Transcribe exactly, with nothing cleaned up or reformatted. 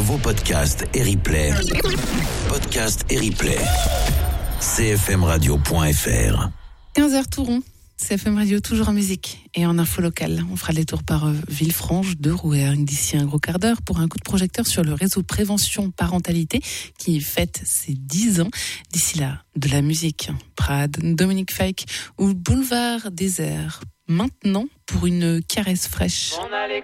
vos podcasts et replays. Podcasts et replays. c f m radio point f r. quinze heures tout rond. C F M Radio, toujours en musique et en info locale. On fera les tours par euh, Villefranche, de Rouergue d'ici un gros quart d'heure pour un coup de projecteur sur le réseau Prévention Parentalité qui fête ses dix ans. D'ici là, de la musique. Prade, Dominique Fike ou Boulevard Désert. Maintenant, pour une caresse fraîche.